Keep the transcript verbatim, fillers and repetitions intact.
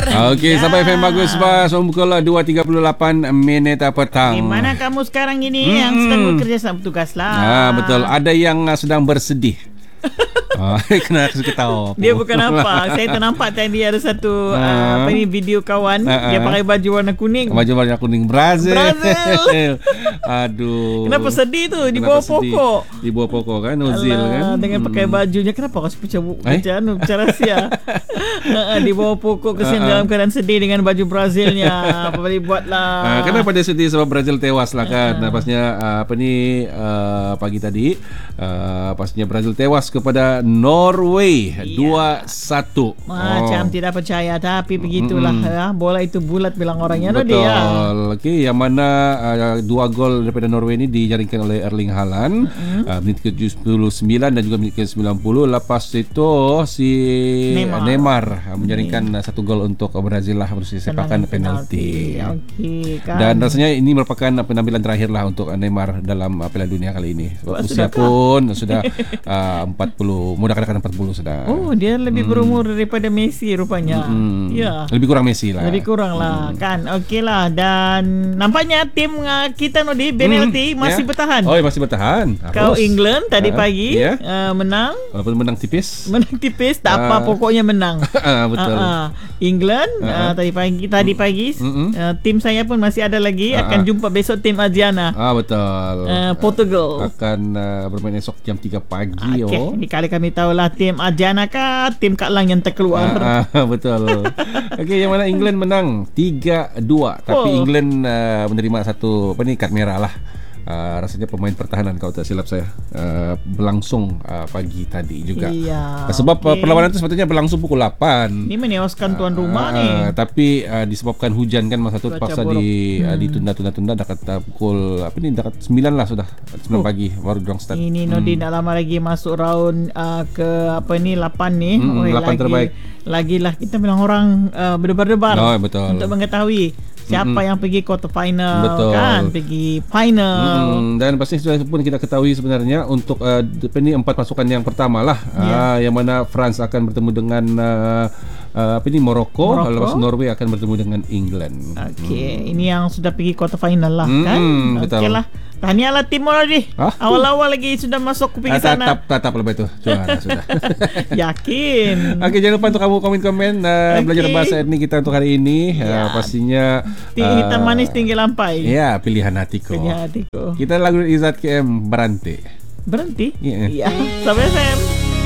Okey, ya. Sampai F M Bagus Bas. Pukul dua tiga puluh lapan minit petang. Di mana kamu sekarang ini hmm. yang sedang bekerja sama petugas lah. Ah, betul. Ada yang sedang bersedih. Oh, kena ketawa. Dia bukan apa. Saya ternampak tadi ada satu uh, uh, apa ni video kawan uh, uh, dia pakai baju warna kuning. Baju warna kuning Brazil. Brazil. Aduh. Kenapa sedih tu di bawah pokok? Di bawah pokok kan Ozil kan. Dengan pakai bajunya kenapa kau macam macam anu macam rahsia. Di bawah pokok kesian uh, uh. dalam keadaan sedih dengan baju Brazilnya. Apa boleh buatlah. Uh, kenapa dia sedih sebab Brazil tewas lah kan. Uh. Pasnya uh, apa ni uh, pagi tadi uh, pasnya Brazil tewas kepada Norway dua satu. Macam oh. tidak percaya tapi begitulah mm-hmm. ya. Bola itu bulat bilang orangnya. Betul. Dia. Okey, yang mana uh, dua gol daripada Norway ini dijaringkan oleh Erling Haaland mm-hmm. uh, menit ke tujuh puluh sembilan dan juga menit ke sembilan puluh. Lepas itu si Neymar, Neymar uh, menjaringkan uh, satu gol untuk Brazil lah berusia sepakan penalti. Okey kan. Dan rasanya ini merupakan penampilan terakhir lah untuk Neymar dalam uh, Piala Dunia kali ini. Sebab usia pun sudah uh, empat puluh, mudah katakan empat puluh sudah. Oh, dia lebih hmm. berumur daripada Messi rupanya. Hmm. Ya. Lebih kurang Messi lah. Lebih kurang lah hmm. kan. Okey lah. Dan nampaknya tim uh, kita Nodi B N L T hmm. masih yeah. bertahan. Oh, masih bertahan. Kau England tadi uh, pagi yeah. uh, menang. Walaupun menang tipis. Menang tipis tak uh. apa, pokoknya menang. Betul. Uh, uh. England uh, uh. tadi pagi tadi pagi uh-uh. uh, tim saya pun masih ada lagi uh-uh. akan jumpa besok tim Argentina. Ah betul. Uh, Portugal akan uh, bermain esok jam tiga pagi. Okay. Oh. Ini kali kami tahulah tim Argentina kah tim Kak Lang yang terkeluar. Ah, ah, betul. Okey, yang mana England menang tiga dua tapi oh. England uh, menerima satu apa ni kad merah lah. Uh, rasanya pemain pertahanan kalau tak silap saya uh, berlangsung uh, pagi tadi juga. Iya, sebab okay. perlawanan itu sepatutnya berlangsung pukul lapan. Ini menewaskan tuan uh, rumah uh, nih. Tapi uh, disebabkan hujan kan masa itu terpaksa di hmm. uh, ditunda-tunda-tunda dekat uh, pukul apa ni dekat sembilan lah sudah sembilan oh. pagi baru dorang start. Ini Nodi hmm. tak lama lagi masuk round uh, ke apa ni lapan nih. Hmm, oh, lapan lagi, terbaik. Lagilah kita bilang orang uh, berdebar-debar oh, betul. untuk mengetahui siapa mm-hmm. yang pergi quarter final. Betul. Kan pergi final. Mm-hmm. Dan pasti sudah pun kita ketahui sebenarnya untuk uh, ini empat pasukan yang pertama lah yeah. uh, yang mana France akan bertemu dengan uh, uh, apa ini Morocco, lepas Norway akan bertemu dengan England. Okey, hmm. ini yang sudah pergi quarter final lah mm-hmm. kan. Okeylah. Tahniahlah Timor ni. Awal-awal lagi sudah masuk ke pinggir sana. Tatap, tatap lebih tu. Juara sudah. Yakin. Okey, jangan lupa untuk kamu komen-komen uh, okay. belajar bahasa etnik kita untuk hari ini. Ya. Uh, pastinya uh, hitam manis tinggi lampai. Ya, pilihan hatiku. Pilihan hatiku. Kita lagu Izzat K M Berhenti. Berhenti? Iya. Yeah. Yeah. Sampai F M.